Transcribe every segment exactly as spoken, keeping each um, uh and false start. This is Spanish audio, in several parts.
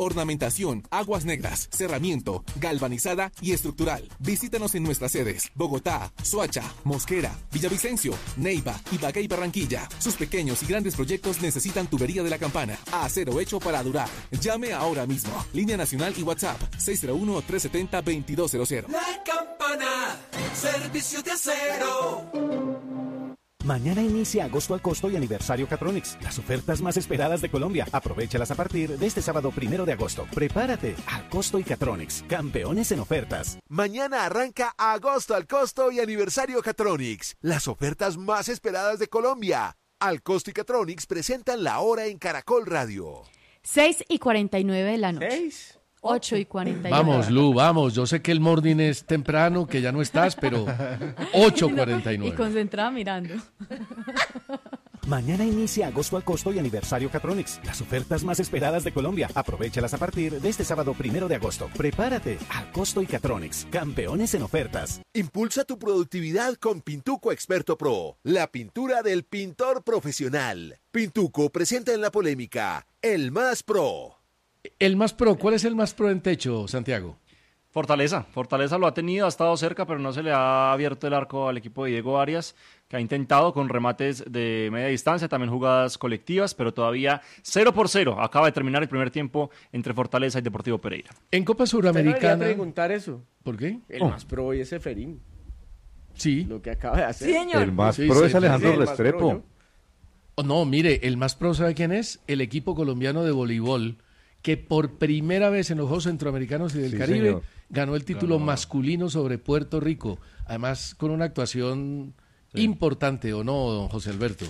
ornamentación, aguas negras, cerramiento, galvanizada y estructural. Visítanos en nuestras sedes: Bogotá, Soacha, Mosquera, Villavicencio, Neiva, Ibagué y Barranquilla. Sus pequeños y grandes proyectos necesitan tubería de la campana. Acero hecho para durar. Llame ahora mismo. Línea nacional y WhatsApp seis cero uno, tres siete cero, dos dos cero cero. La Campana, servicio de acero. Mañana inicia Agosto al Costo y Aniversario Catronics, las ofertas más esperadas de Colombia. Aprovéchalas a partir de este sábado primero de agosto. Prepárate, Al Costo y Catronics, campeones en ofertas. Mañana arranca Agosto al Costo y Aniversario Catronics, las ofertas más esperadas de Colombia. Al Costo y Catronics presentan la hora en Caracol Radio. seis y cuarenta y nueve de la noche. ¿Seis? ocho y cuarenta y nueve. Vamos, Lu, vamos. Yo sé que el morning es temprano, que ya no estás, pero ocho cuarenta y nueve. Y concentrada mirando. Mañana inicia Agosto al Costo y Aniversario Catronics, las ofertas más esperadas de Colombia. Aprovéchalas a partir de este sábado primero de agosto. Prepárate, Al Costo y Catronics, campeones en ofertas. Impulsa tu productividad con Pintuco Experto Pro, la pintura del pintor profesional. Pintuco presenta en la polémica el más pro. El más pro, ¿cuál es el más pro en techo, Santiago? Fortaleza, Fortaleza lo ha tenido, ha estado cerca, pero no se le ha abierto el arco al equipo de Diego Arias, que ha intentado con remates de media distancia, también jugadas colectivas, pero todavía cero por cero. Acaba de terminar el primer tiempo entre Fortaleza y Deportivo Pereira. En Copa Usted Suramericana... no debería preguntar eso. ¿Por qué? El Oh. más pro hoy es Seferín. Sí. Lo que acaba de hacer. Sí, señor. El más Sí, pro sí, es Alejandro sí, el más Restrepo. pro, ¿no? Oh, no, mire, el más pro, ¿sabe quién es? El equipo colombiano de voleibol, que por primera vez en los Juegos Centroamericanos y del Sí, Caribe señor. ganó el título Ganó. masculino sobre Puerto Rico. Además, con una actuación Sí. importante, ¿o no, don José Alberto?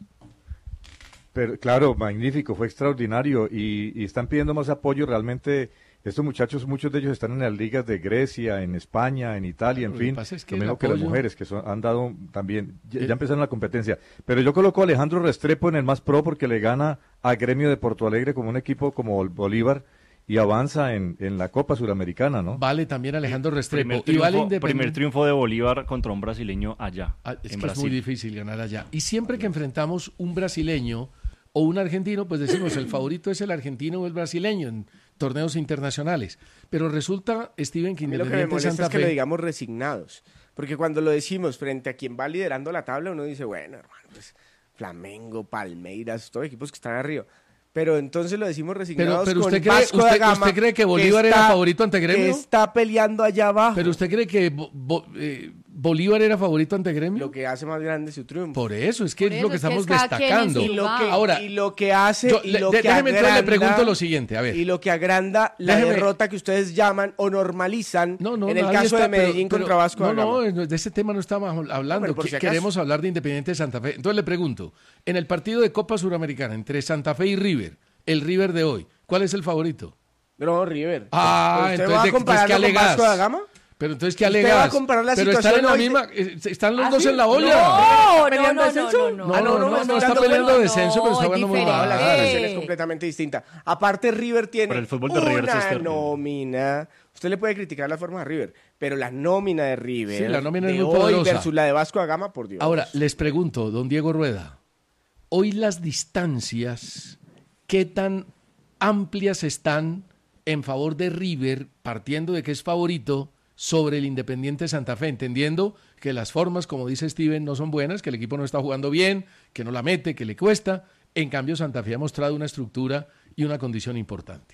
Pero claro, magnífico, fue extraordinario y, y están pidiendo más apoyo. Realmente estos muchachos, muchos de ellos están en las ligas de Grecia, en España, en Italia, en Lo que fin. pasa es que lo el mismo que las apoyo- mujeres que son- han dado también, ya, El- ya empezaron la competencia. Pero yo coloco a Alejandro Restrepo en el más pro porque le gana a Gremio de Porto Alegre como un equipo como el Bolívar y avanza en, en la Copa Suramericana, ¿no? Vale también Alejandro Restrepo. Primer Y triunfo, vale primer Independiente. triunfo de Bolívar contra un brasileño allá, Ah, es en que es Brasil. muy difícil ganar allá. Y siempre que enfrentamos un brasileño o un argentino, pues decimos el favorito es el argentino o el brasileño en torneos internacionales. Pero resulta, Steven, que A mí lo que me Independiente molesta Santa es que Fe... lo digamos resignados. Porque cuando lo decimos frente a quien va liderando la tabla, uno dice, bueno, hermano, pues Flamengo, Palmeiras, todos equipos que están arriba. Pero entonces lo decimos Pero, resignados pero con usted, cree, Vasco da usted, Gama, ¿usted cree que Bolívar está- era favorito ante que Gremio? está peleando allá abajo. ¿Pero usted cree que Bo- Bo- eh, Bolívar era favorito ante Gremio? Lo que hace más grande su triunfo. Por eso, es que Por es eso, lo que es que estamos es cada quien en destacando. su y lo que, lugar. Ahora, y lo que hace yo- y le- lo de- que déjeme entonces le agranda, pregunto lo siguiente, a ver. y lo que agranda la Déjeme- derrota que ustedes llaman o normalizan No, no, en el nadie caso está- de Medellín pero- contra pero- Vasco da No, Gama. no, de ese tema no estamos hablando. pero por que- si acaso. Queremos hablar de Independiente Santa Fe. Entonces le pregunto, en el partido de Copa Suramericana entre Santa Fe y River, el River de hoy, ¿cuál es el favorito? No, River. Ah, ¿Usted entonces, va a ¿de- compararlo entonces, ¿qué con Vasco da alegas? Gama? Pero entonces, ¿qué ¿Usted alegas? va a comparar la Pero están situación en la hoy? misma, eh, están los ¿Ah, dos sí? en la olla. No, no, ¿Peleando no, no, descenso? no, No, Ah, no, no, me estoy no está dando peleando cuenta. descenso, pero está es jugando muy diferente. mal. No, la Eh. situación es completamente distinta. Aparte, River tiene Pero el fútbol de River sí una es terrible. nómina. Usted le puede criticar la forma de River, pero la nómina de River Sí, la nómina de es muy hoy poderosa. versus la de Vasco da Gama, por Dios. Ahora, les pregunto, don Diego Rueda, hoy las distancias, ¿qué tan amplias están en favor de River, partiendo de que es favorito sobre el Independiente Santa Fe, entendiendo que las formas, como dice Steven, no son buenas, que el equipo no está jugando bien, que no la mete, que le cuesta? En cambio, Santa Fe ha mostrado una estructura y una condición importante.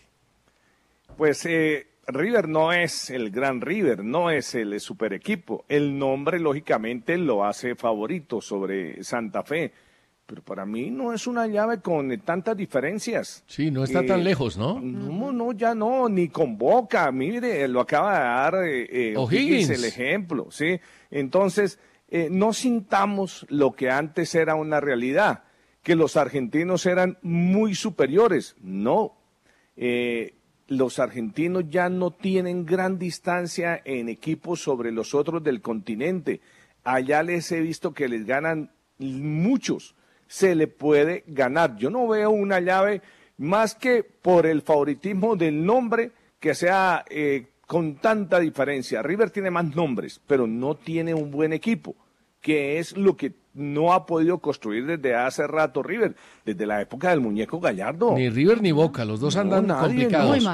Pues eh, River no es el gran River, no es el super equipo. El nombre, lógicamente, lo hace favorito sobre Santa Fe. Pero para mí no es una llave con eh, tantas diferencias. Sí, no está Eh, tan lejos, ¿no? No, no, ya no, ni con Boca. Mire, lo acaba de dar eh, eh, O'Higgins. el ejemplo, ¿sí? Entonces, eh, no sintamos lo que antes era una realidad, que los argentinos eran muy superiores. No, eh, los argentinos ya no tienen gran distancia en equipos sobre los otros del continente. Allá les he visto que les ganan muchos. Se le puede ganar. Yo no veo una llave más que por el favoritismo del nombre que sea eh, con tanta diferencia. River tiene más nombres, pero no tiene un buen equipo, que es lo que no ha podido construir desde hace rato River, desde la época del muñeco Gallardo. Ni River ni Boca, los dos No, andan nadie, complicados. no.